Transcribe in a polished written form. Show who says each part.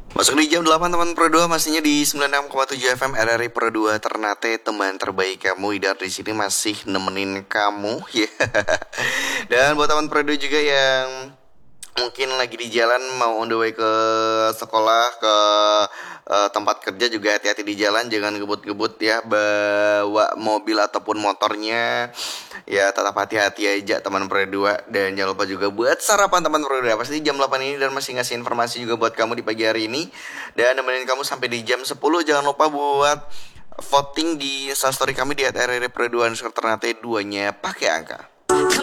Speaker 1: Masuk di jam 8 teman Pro 2, masihnya di 96,7 FM RRI Pro 2 Ternate, teman terbaik kamu. Idar di sini masih nemenin kamu ya. Dan buat teman Pro 2 juga yang mungkin lagi di jalan mau on the way ke sekolah, ke tempat kerja, juga hati-hati di jalan, jangan gebut-gebut ya bawa mobil ataupun motornya. Ya tetap hati-hati aja teman Pro 2. Dan jangan lupa juga buat sarapan teman Pro 2 pasti jam 8 ini, dan masih ngasih informasi juga buat kamu di pagi hari ini. Dan nemenin kamu sampai di jam 10. Jangan lupa buat voting di Instastory kami di @rrpro2_ternate, 2-nya pakai angka.